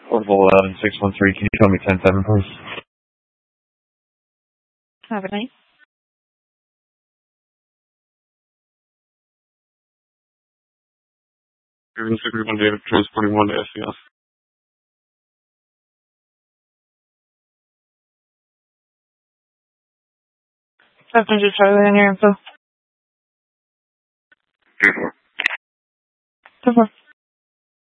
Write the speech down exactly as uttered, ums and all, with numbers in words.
Orville eleven six one three, can you tell me ten seven, please? Have a night. Everyone's agreement date of transporting one to S C S. Passenger Charlie on your info. Two four. Two four.